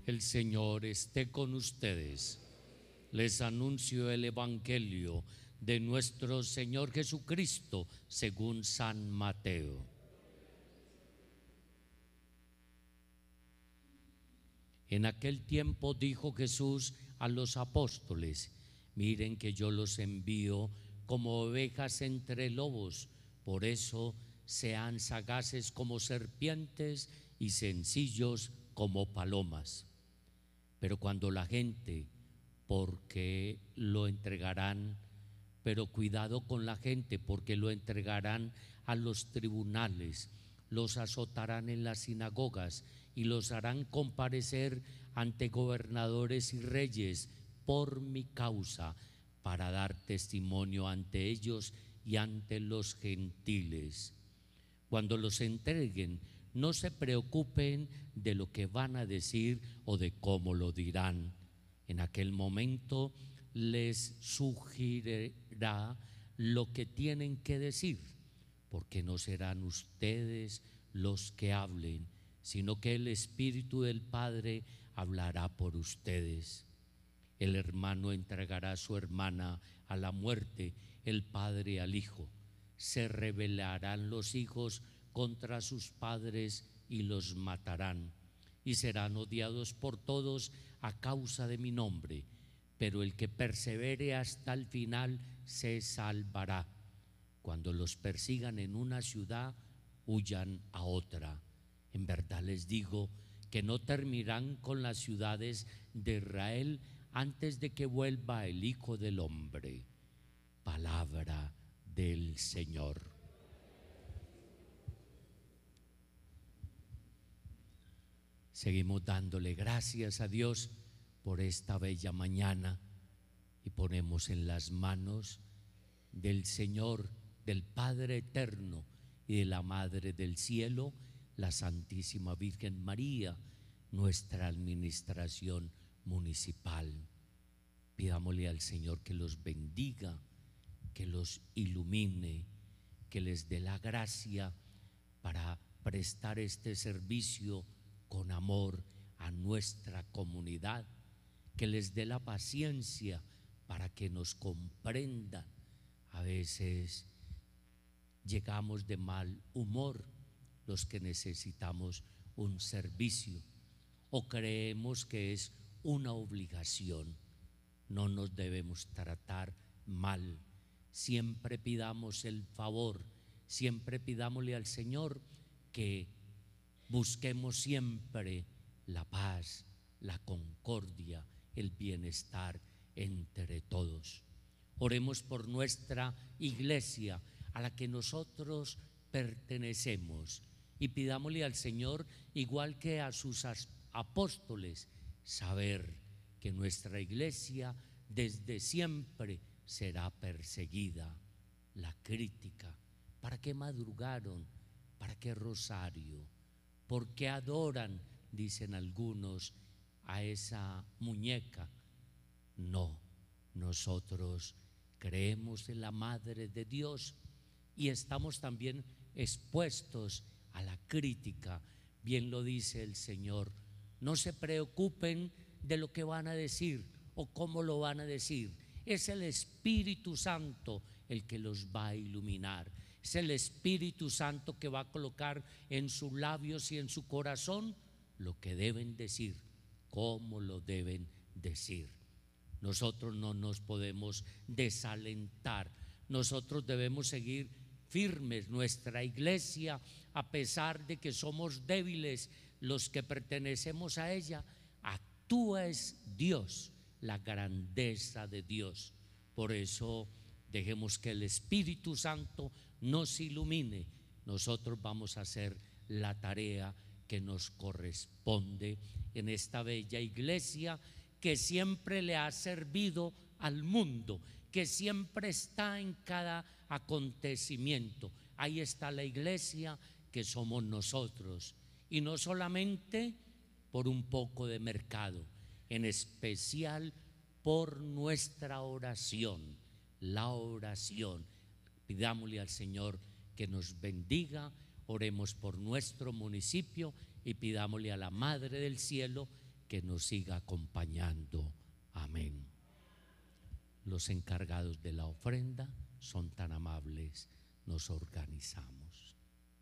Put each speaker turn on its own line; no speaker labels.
El Señor esté con ustedes. Les anuncio el Evangelio de nuestro Señor Jesucristo según San Mateo. En aquel tiempo dijo Jesús a los apóstoles: miren que yo los envío como ovejas entre lobos, por eso sean sagaces como serpientes y sencillos como palomas. Pero cuando la gente, porque lo entregarán, pero cuidado con la gente, porque lo entregarán a los tribunales, los azotarán en las sinagogas y los harán comparecer ante gobernadores y reyes por mi causa, para dar testimonio ante ellos y ante los gentiles. Cuando los entreguen, no se preocupen de lo que van a decir o de cómo lo dirán. En aquel momento les sugerirá lo que tienen que decir, porque no serán ustedes los que hablen, sino que el Espíritu del Padre hablará por ustedes. El hermano entregará a su hermana a la muerte, el padre al hijo. Se rebelarán los hijos contra sus padres y los matarán, y serán odiados por todos a causa de mi nombre, pero el que persevere hasta el final se salvará. Cuando los persigan en una ciudad, huyan a otra. En verdad les digo que no terminarán con las ciudades de Israel antes de que vuelva el Hijo del Hombre. Palabra del Señor. Seguimos dándole gracias a Dios por esta bella mañana y ponemos en las manos del Señor, del Padre Eterno y de la Madre del Cielo, la Santísima Virgen María, nuestra administración municipal. Pidámosle al Señor que los bendiga, que los ilumine, que les dé la gracia para prestar este servicio con amor a nuestra comunidad, que les dé la paciencia para que nos comprendan. A veces llegamos de mal humor los que necesitamos un servicio o creemos que es una obligación. No nos debemos tratar mal. Siempre pidamos el favor, siempre pidámosle al Señor que busquemos siempre la paz, la concordia, el bienestar entre todos. Oremos por nuestra iglesia a la que nosotros pertenecemos y pidámosle al Señor, igual que a sus apóstoles, saber que nuestra iglesia desde siempre será perseguida. La crítica: ¿para qué madrugaron? ¿Para qué rosario? ¿Por qué adoran, dicen algunos, a esa muñeca? No, nosotros creemos en la Madre de Dios y estamos también expuestos a la crítica. Bien lo dice el Señor: no se preocupen de lo que van a decir o cómo lo van a decir. Es el Espíritu Santo el que los va a iluminar. Es el Espíritu Santo que va a colocar en sus labios y en su corazón lo que deben decir, cómo lo deben decir. Nosotros no nos podemos desalentar. Nosotros debemos seguir firmes. Nuestra iglesia, a pesar de que somos débiles los que pertenecemos a ella, actúa es Dios, la grandeza de Dios. Por eso dejemos que el Espíritu Santo nos ilumine. Nosotros vamos a hacer la tarea que nos corresponde en esta bella iglesia que siempre le ha servido al mundo, que siempre está en cada acontecimiento. Ahí está la iglesia que somos nosotros, y no solamente por un poco de mercado, en especial por nuestra oración, la oración. Pidámosle al Señor que nos bendiga, oremos por nuestro municipio y pidámosle a la Madre del Cielo que nos siga acompañando. Amén. Los encargados de la ofrenda son tan amables, nos organizamos.